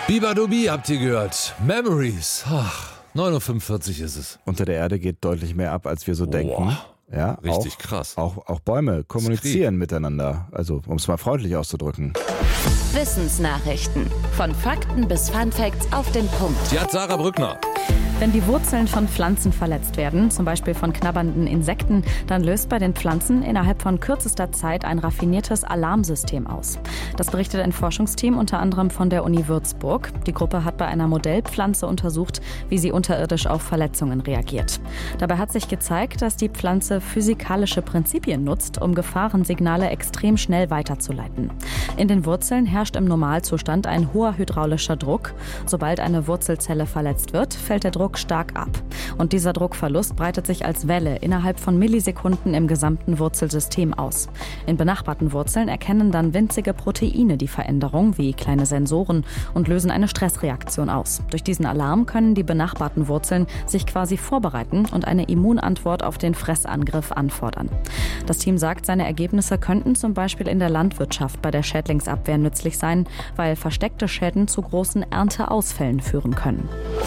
Bibadobi habt ihr gehört. Memories. Ach, 9:45 Uhr ist es. Unter der Erde geht deutlich mehr ab, als wir so denken. Ja, richtig krass. Auch Bäume kommunizieren miteinander. Also, um es mal freundlich auszudrücken. Wissensnachrichten. Von Fakten bis Funfacts auf den Punkt. Die hat Sarah Brückner. Wenn die Wurzeln von Pflanzen verletzt werden, zum Beispiel von knabbernden Insekten, dann löst bei den Pflanzen innerhalb von kürzester Zeit ein raffiniertes Alarmsystem aus. Das berichtet ein Forschungsteam unter anderem von der Uni Würzburg. Die Gruppe hat bei einer Modellpflanze untersucht, wie sie unterirdisch auf Verletzungen reagiert. Dabei hat sich gezeigt, dass die Pflanze physikalische Prinzipien nutzt, um Gefahrensignale extrem schnell weiterzuleiten. In den Wurzeln herrscht im Normalzustand ein hoher hydraulischer Druck. Sobald eine Wurzelzelle verletzt wird, fällt der Druck stark ab. Und dieser Druckverlust breitet sich als Welle innerhalb von Millisekunden im gesamten Wurzelsystem aus. In benachbarten Wurzeln erkennen dann winzige Proteine die Veränderung, wie kleine Sensoren, und lösen eine Stressreaktion aus. Durch diesen Alarm können die benachbarten Wurzeln sich quasi vorbereiten und eine Immunantwort auf den Fressangriff anfordern. Das Team sagt, seine Ergebnisse könnten zum Beispiel in der Landwirtschaft bei der Schädlingsabwehr nützlich sein, weil versteckte Schäden zu großen Ernteausfällen führen können.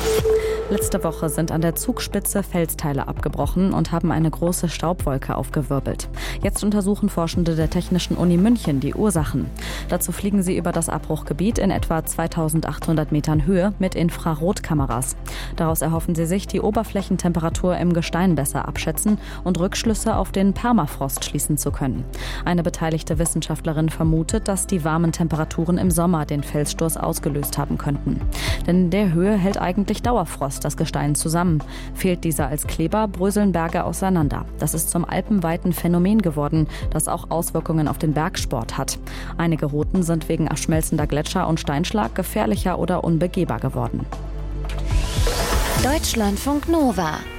Letzte Woche sind an der Zugspitze Felsteile abgebrochen und haben eine große Staubwolke aufgewirbelt. Jetzt untersuchen Forschende der Technischen Uni München die Ursachen. Dazu fliegen sie über das Abbruchgebiet in etwa 2800 Metern Höhe mit Infrarotkameras. Daraus erhoffen sie sich, die Oberflächentemperatur im Gestein besser abschätzen und Rückschlüsse auf den Permafrost schließen zu können. Eine beteiligte Wissenschaftlerin vermutet, dass die warmen Temperaturen im Sommer den Felssturz ausgelöst haben könnten. Denn in der Höhe hält eigentlich Dauerfrost das Gestein zusammen. Fehlt dieser als Kleber, bröseln Berge auseinander. Das ist zum alpenweiten Phänomen geworden, das auch Auswirkungen auf den Bergsport hat. Einige Routen sind wegen schmelzender Gletscher und Steinschlag gefährlicher oder unbegehbar geworden. Deutschlandfunk Nova